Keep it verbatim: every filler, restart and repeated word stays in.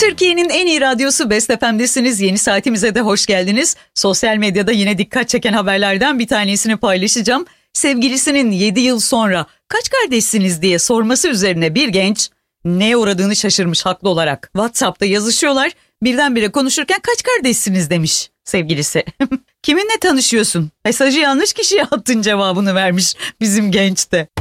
Türkiye'nin en iyi radyosu Best F M'desiniz. Yeni saatimize de hoş geldiniz. Sosyal medyada yine dikkat çeken haberlerden bir tanesini paylaşacağım. Sevgilisinin yedi yıl sonra kaç kardeşsiniz diye sorması üzerine bir genç neye uğradığını şaşırmış haklı olarak. WhatsApp'ta yazışıyorlar. Birdenbire konuşurken kaç kardeşsiniz demiş sevgilisi. Kiminle tanışıyorsun? Mesajı yanlış kişiye attın cevabını vermiş bizim genç de.